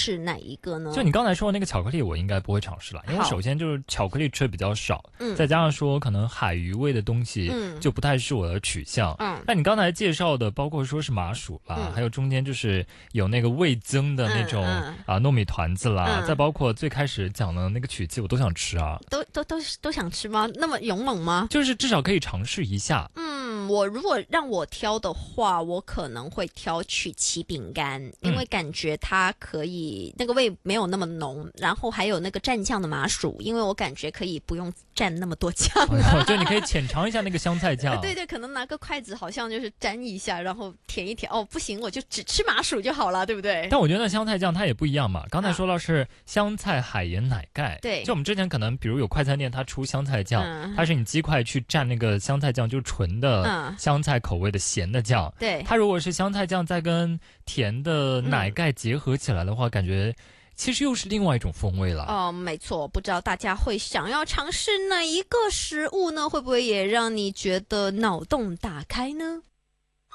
试哪一个呢？ 就你刚才说的那个巧克力，我应该不会尝试了，因为首先就是巧克力吃的比较少，再加上说可能海鱼味的东西就不太是我的取向。那你刚才介绍的，包括说是麻薯啦，还有中间就是有那个味增的那种糯米团子啦，再包括最开始讲的那个曲奇，我都想吃啊。 都想吃吗？那么勇猛吗？ 就是至少可以尝试一下。 我如果让我挑的话，我可能会挑曲奇饼干，因为感觉它可以那个味没有那么浓，然后还有那个蘸酱的麻薯，因为我感觉可以不用蘸那么多酱， 就你可以浅尝一下那个香菜酱。 对，可能拿个筷子好像就是沾一下，然后舔一舔。哦，不行，我就只吃麻薯就好了，对不对？ 但我觉得香菜酱它也不一样嘛。刚才说到是香菜海盐奶盖， 对， 就我们之前可能比如有快餐店，它出香菜酱，它是你鸡块去蘸那个香菜酱，就是纯的香菜口味的咸的酱。 对， 它如果是香菜酱再跟甜的奶盖结合起来的话，感觉其实又是另外一种风味了。 哦，没错，不知道大家会想要尝试哪一个食物呢？会不会也让你觉得脑洞大开呢？